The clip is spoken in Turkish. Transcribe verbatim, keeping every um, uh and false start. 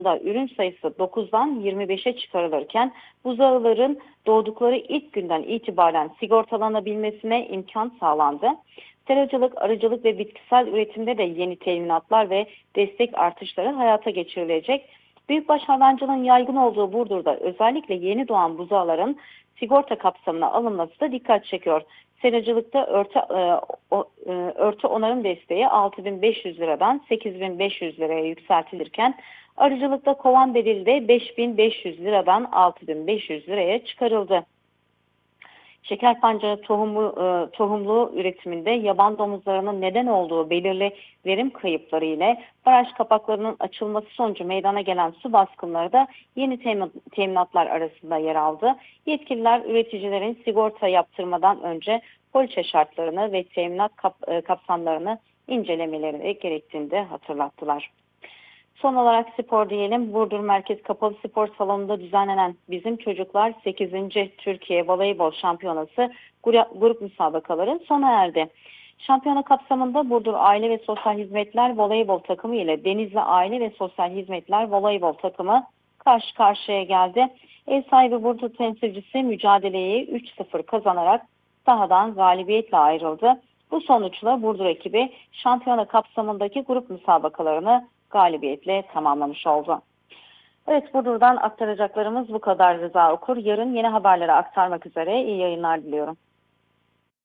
da ürün sayısı dokuzdan yirmi beşe çıkarılırken buzağıların doğdukları ilk günden itibaren sigortalanabilmesine imkan sağlandı. Seracılık, arıcılık ve bitkisel üretimde de yeni teminatlar ve destek artışları hayata geçirilecek. Büyükbaş hayvancılığın yaygın olduğu Burdur'da özellikle yeni doğan buzağların sigorta kapsamına alınması da dikkat çekiyor. Seracılıkta örtü, e, o, e, örtü onarım desteği altı bin beş yüz liradan sekiz bin beş yüz liraya yükseltilirken arıcılıkta kovan bedeli de beş bin beş yüz liradan altı bin beş yüz liraya çıkarıldı. Şeker pancarı tohumu, e, tohumlu üretiminde yaban domuzlarının neden olduğu belirli verim kayıpları ile baraj kapaklarının açılması sonucu meydana gelen su baskınları da yeni teminatlar arasında yer aldı. Yetkililer üreticilerin sigorta yaptırmadan önce poliçe şartlarını ve teminat kap, e, kapsamlarını incelemeleri gerektiğini de hatırlattılar. Son olarak spor diyelim. Burdur Merkez Kapalı Spor Salonu'nda düzenlenen Bizim Çocuklar sekizinci Türkiye Voleybol Şampiyonası grup müsabakaları sona erdi. Şampiyona kapsamında Burdur Aile ve Sosyal Hizmetler Voleybol takımı ile Denizli Aile ve Sosyal Hizmetler Voleybol takımı karşı karşıya geldi. Ev sahibi Burdur temsilcisi mücadeleyi üç sıfır kazanarak sahadan galibiyetle ayrıldı. Bu sonuçla Burdur ekibi şampiyona kapsamındaki grup müsabakalarını galibiyetle tamamlamış oldu. Evet, Burdur'dan aktaracaklarımız bu kadar Rıza Okur. Yarın yeni haberleri aktarmak üzere iyi yayınlar diliyorum.